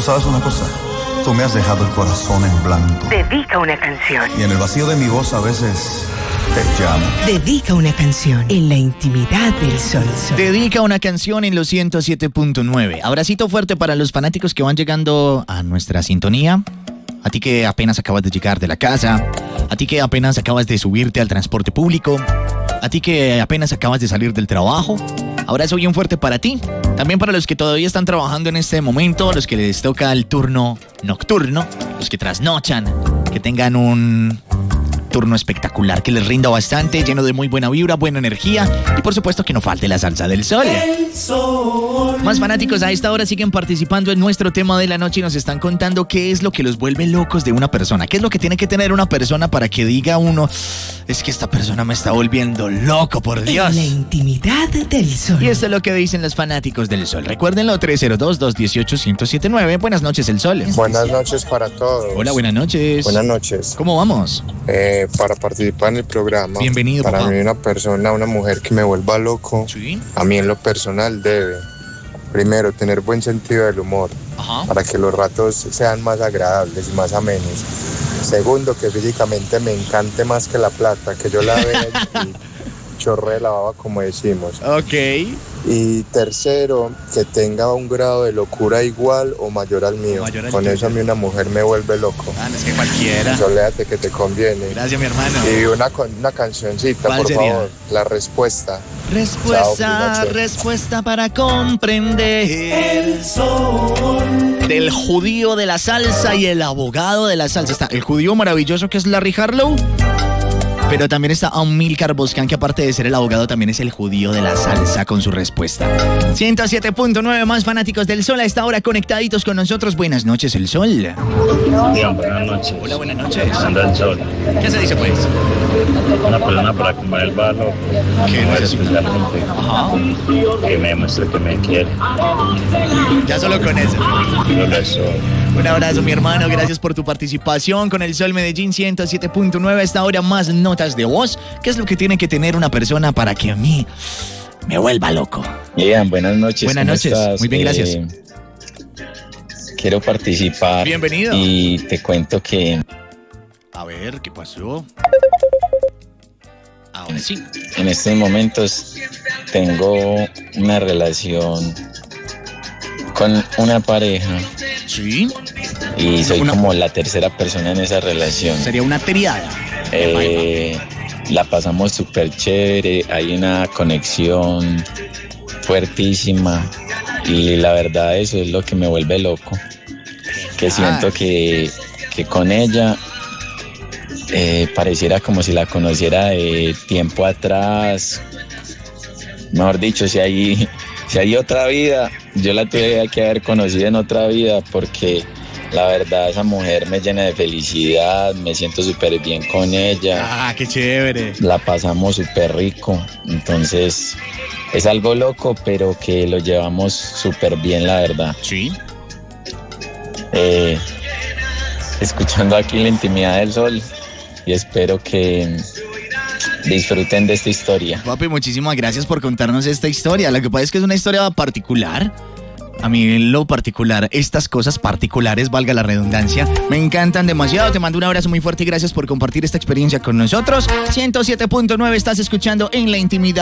sabes una cosa, tú me has dejado el corazón en blanco. Dedica una canción. Y en el vacío de mi voz a veces te llamo. Dedica una canción en la intimidad del sol. Dedica una canción en los 107.9. Abracito fuerte para los fanáticos que van llegando a nuestra sintonía. A ti que apenas acabas de llegar de la casa. A ti que apenas acabas de subirte al transporte público. A ti que apenas acabas de salir del trabajo. Abrazo bien fuerte para ti. También para los que todavía están trabajando en este momento, los que les toca el turno nocturno, los que trasnochan, que tengan un turno espectacular, que les rinda bastante, lleno de muy buena vibra, buena energía y por supuesto que no falte la salsa del sol. Más fanáticos a esta hora siguen participando en nuestro tema de la noche y nos están contando qué es lo que los vuelve locos de una persona, qué es lo que tiene que tener una persona para que diga uno, es que esta persona me está volviendo loco, por Dios. En la intimidad del sol. Y esto es lo que dicen los fanáticos del sol. Recuérdenlo, 302-218-1079. Buenas noches, el sol. Buenas noches para todos. Hola, buenas noches. Buenas noches. ¿Cómo vamos? Para participar en el programa. Bienvenido, Para papá. mí una mujer que me vuelva loco, Sí. a mí en lo personal debe, primero, tener buen sentido del humor, Ajá. para que los ratos sean más agradables y más amenos. Segundo, que físicamente me encante más que la plata, que yo la vea y chorre la baba, como decimos. Ok. Y tercero, que tenga un grado de locura igual o mayor al mío. Mayor al Con tuyo. eso a mí una mujer me vuelve loco. Ah, no, es que cualquiera. Soléate que te conviene. Gracias, mi hermano. Y una cancioncita, ¿Cuál por sería? favor. La respuesta. Respuesta, Chao, Pinocho. respuesta para comprender el sol. Del judío de la salsa y el abogado de la salsa. Está el judío maravilloso que es Larry Harlow. Pero también está Amilcar Boscan, que aparte de ser el abogado, también es el judío de la salsa con su respuesta. 107.9 más fanáticos del sol a esta hora conectaditos con nosotros. Buenas noches, el sol. Bien, buenas noches. Hola, buenas noches. Anda el sol. ¿Qué se dice, pues? Una persona para comer el barro. ¿Qué No necesita? especialmente. Ajá. Que me demuestre que me quiere. Ya solo con eso. Yo lo soy. Un abrazo, mi hermano. Gracias por tu participación con el Sol Medellín 107.9. A esta hora más notas de voz. ¿Qué es lo que tiene que tener una persona para que a mí me vuelva loco? Bien, buenas noches. Buenas ¿cómo noches. estás? Muy bien, gracias. Quiero participar. Bienvenido. Y te cuento que A ver, ¿qué pasó? Ahora sí. en estos momentos tengo una relación con una pareja Sí. y soy Una- como la tercera persona en esa relación. Sería una triada. La pasamos súper chévere, hay una conexión fuertísima y la verdad eso es lo que me vuelve loco, que siento que con ella pareciera como si la conociera de tiempo atrás. Mejor dicho, si hay otra vida, yo la tuve que haber conocido en otra vida, porque la verdad esa mujer me llena de felicidad, me siento súper bien con ella. Ah, qué chévere. La pasamos súper rico, entonces es algo loco, pero que lo llevamos súper bien, la verdad. Sí. Escuchando aquí la intimidad del sol y espero que disfruten de esta historia. Papi, muchísimas gracias por contarnos esta historia. Lo que pasa es que es una historia particular. A mí en lo particular, estas cosas particulares, valga la redundancia, me encantan demasiado. Te mando un abrazo muy fuerte y gracias por compartir esta experiencia con nosotros. 107.9 estás escuchando en la intimidad.